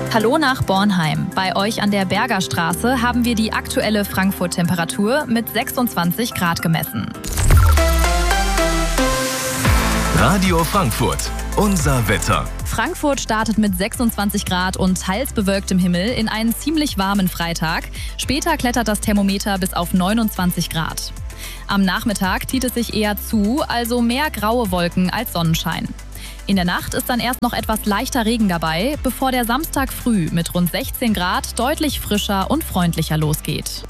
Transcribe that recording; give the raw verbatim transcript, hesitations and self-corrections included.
Hallo nach Bornheim. Bei euch an der Bergerstraße haben wir die aktuelle Frankfurt-Temperatur mit sechsundzwanzig Grad gemessen. Radio Frankfurt, unser Wetter. Frankfurt startet mit sechsundzwanzig Grad und teils bewölktem Himmel in einen ziemlich warmen Freitag. Später klettert das Thermometer bis auf neunundzwanzig Grad. Am Nachmittag zieht es sich eher zu, also mehr graue Wolken als Sonnenschein. In der Nacht ist dann erst noch etwas leichter Regen dabei, bevor der Samstag früh mit rund sechzehn Grad deutlich frischer und freundlicher losgeht.